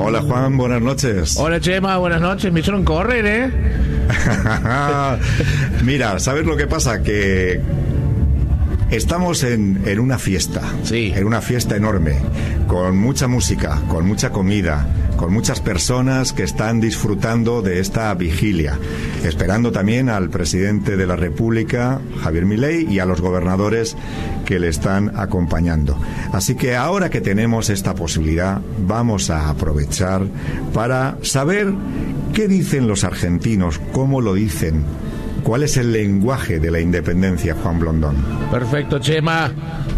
Hola Juan, buenas noches. Hola Chema, buenas noches. Me hicieron correr, ¿eh? Mira, ¿sabes lo que pasa? Que estamos en una fiesta. Sí. En una fiesta enorme, con mucha música, con mucha comida, con muchas personas que están disfrutando de esta vigilia, esperando también al presidente de la República, Javier Milei, y a los gobernadores que le están acompañando. Así que ahora que tenemos esta posibilidad, vamos a aprovechar para saber qué dicen los argentinos, cómo lo dicen, cuál es el lenguaje de la independencia, Juan Blondón. Perfecto, Chema.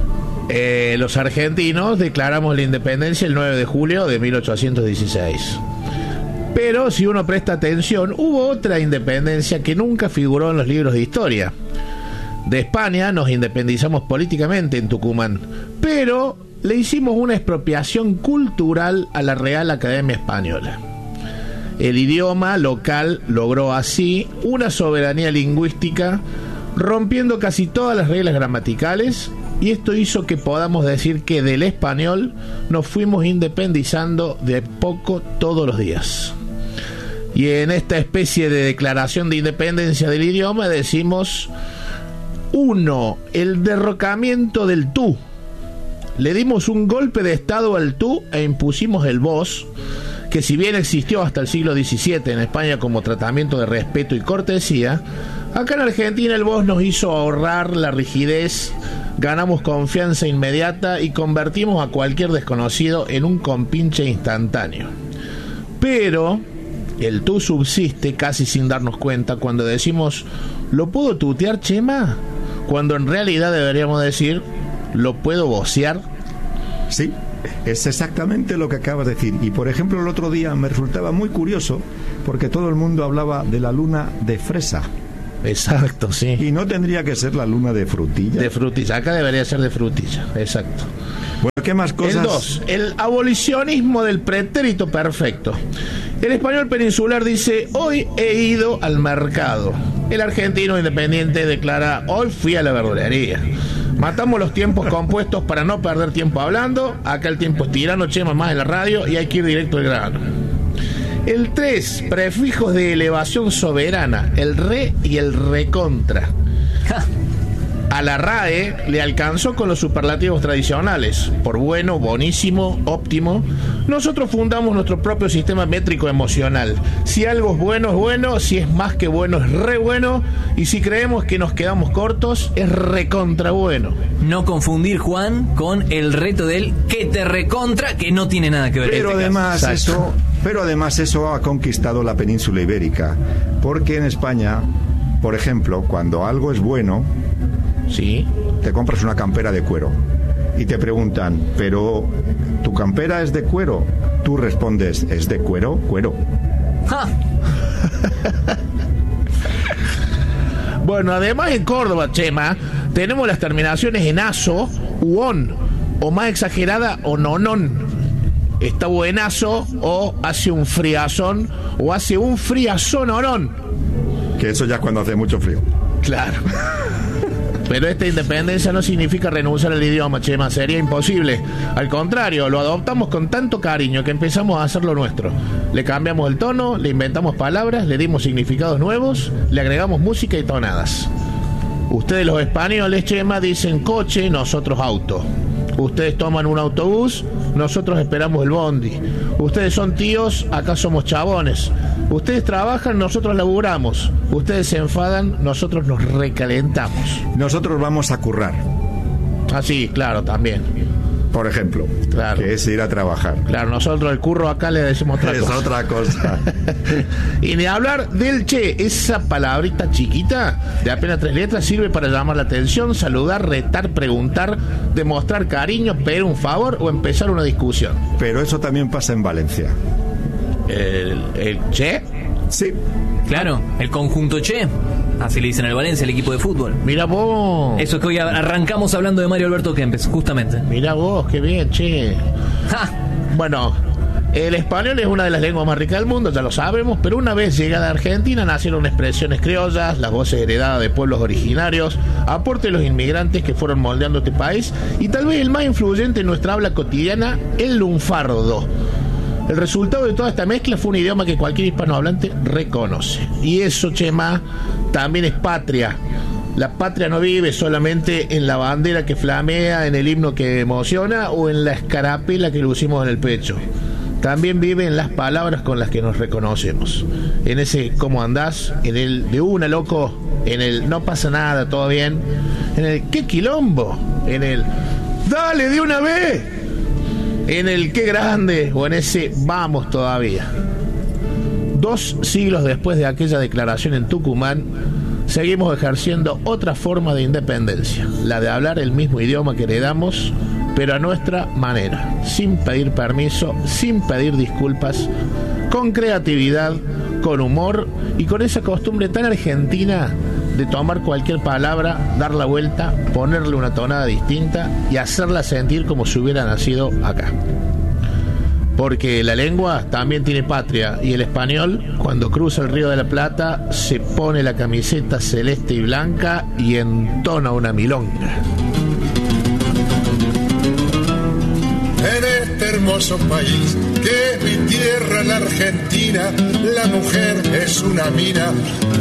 Los argentinos declaramos la independencia el 9 de julio de 1816. Pero si uno presta atención, hubo otra independencia que nunca figuró en los libros de historia. De España nos independizamos políticamente en Tucumán, pero le hicimos una expropiación cultural a la Real Academia Española. El idioma local logró así una soberanía lingüística, rompiendo casi todas las reglas gramaticales, y esto hizo que podamos decir que del español nos fuimos independizando de poco todos los días. Y en esta especie de declaración de independencia del idioma decimos: 1. El derrocamiento del tú. Le dimos un golpe de estado al tú e impusimos el vos, que si bien existió hasta el siglo XVII en España como tratamiento de respeto y cortesía, acá en Argentina el vos nos hizo ahorrar la rigidez, ganamos confianza inmediata y convertimos a cualquier desconocido en un compinche instantáneo. Pero el tú subsiste casi sin darnos cuenta cuando decimos: ¿lo puedo tutear, Chema? Cuando en realidad deberíamos decir: ¿lo puedo vocear? Sí, es exactamente lo que acabas de decir. Y por ejemplo, el otro día me resultaba muy curioso porque todo el mundo hablaba de la luna de fresa. Exacto, sí. Y no tendría que ser la luna de frutilla. De frutilla, acá debería ser de frutilla, exacto. Bueno, ¿qué más cosas? El 2, el abolicionismo del pretérito perfecto. El español peninsular dice: hoy he ido al mercado. El argentino independiente declara: hoy fui a la verdulería. Matamos los tiempos compuestos para no perder tiempo hablando. Acá el tiempo es tirano, Chema, más en la radio, y hay que ir directo al grano. El 3, prefijos de elevación soberana, el re y el recontra. A la RAE le alcanzó con los superlativos tradicionales, por bueno, bonísimo, óptimo. Nosotros fundamos nuestro propio sistema métrico emocional. Si algo es bueno, si es más que bueno es re bueno, y si creemos que nos quedamos cortos es recontra bueno. No confundir, Juan, con el reto del que te recontra, que no tiene nada que ver. Pero además eso ha conquistado la península ibérica, porque en España, por ejemplo, cuando algo es bueno, sí, te compras una campera de cuero y te preguntan: ¿pero tu campera es de cuero? Tú respondes: ¿es de cuero? Cuero. ¡Ja! Bueno, además en Córdoba, Chema, tenemos las terminaciones en aso u on, o más exagerada, o nonón. Está buenazo, o hace un friazón, o hace un friazón orón. Que eso ya es cuando hace mucho frío. Claro. Pero esta independencia no significa renunciar al idioma, Chema, sería imposible. Al contrario, lo adoptamos con tanto cariño que empezamos a hacerlo nuestro. Le cambiamos el tono, le inventamos palabras, le dimos significados nuevos, le agregamos música y tonadas. Ustedes los españoles, Chema, dicen coche, nosotros auto. Ustedes toman un autobús, nosotros esperamos el bondi. Ustedes son tíos, acá somos chabones. Ustedes trabajan, nosotros laburamos. Ustedes se enfadan, nosotros nos recalentamos. Nosotros vamos a currar. Ah, sí, claro, también. Por ejemplo, claro, que es ir a trabajar. Claro, nosotros el curro acá le decimos otra cosa. Es otra cosa. Y ni hablar del che, esa palabrita chiquita de apenas 3 letras sirve para llamar la atención, saludar, retar, preguntar, demostrar cariño, pedir un favor o empezar una discusión. Pero eso también pasa en Valencia. ¿El che? Sí. Claro, el conjunto che. Así le dicen al Valencia, el equipo de fútbol. Mira vos. Eso es que hoy arrancamos hablando de Mario Alberto Kempes, justamente. Mira vos, qué bien, che. ¡Ja! Bueno, el español es una de las lenguas más ricas del mundo, ya lo sabemos, pero una vez llegada a Argentina nacieron expresiones criollas, las voces heredadas de pueblos originarios, aporte de los inmigrantes que fueron moldeando este país, y tal vez el más influyente en nuestra habla cotidiana, el lunfardo. El resultado de toda esta mezcla fue un idioma que cualquier hispanohablante reconoce. Y eso, Chema, también es patria. La patria no vive solamente en la bandera que flamea, en el himno que emociona o en la escarapela que lucimos en el pecho. También vive en las palabras con las que nos reconocemos. En ese ¿cómo andás? En el de una, loco. En el no pasa nada, todo bien. En el qué quilombo. En el dale de una vez. En el qué grande. O en ese vamos todavía. 2 siglos después de aquella declaración en Tucumán, seguimos ejerciendo otra forma de independencia, la de hablar el mismo idioma que heredamos, pero a nuestra manera, sin pedir permiso, sin pedir disculpas, con creatividad, con humor y con esa costumbre tan argentina de tomar cualquier palabra, dar la vuelta, ponerle una tonada distinta y hacerla sentir como si hubiera nacido acá. Porque la lengua también tiene patria y el español, cuando cruza el Río de la Plata, se pone la camiseta celeste y blanca y entona una milonga. En este hermoso país que es mi tierra, la Argentina, la mujer es una mina.